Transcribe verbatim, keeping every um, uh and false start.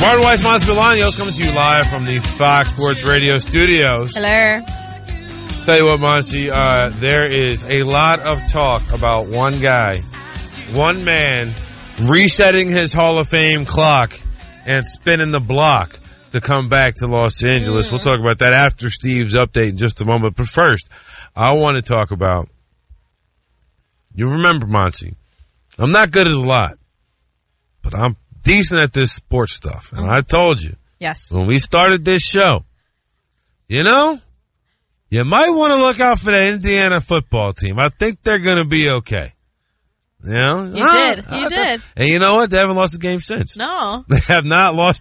Martin Weiss, Mons Bolaños coming to you live from the Fox Sports Radio studios. Hello. Tell you what, Monty, uh, there is a lot of talk about one guy, one man, resetting his Hall of Fame clock and spinning the block to come back to Los Angeles. Mm. We'll talk about that after Steve's update in just a moment. But first, I want to talk about, you remember, Monty, I'm not good at a lot, but I'm decent at this sports stuff. And I told you. Yes. When we started this show, you know, you might want to look out for the Indiana football team. I think they're going to be okay. You know? You ah, did. You ah, did. And you know what? They haven't lost a game since. No. They have not lost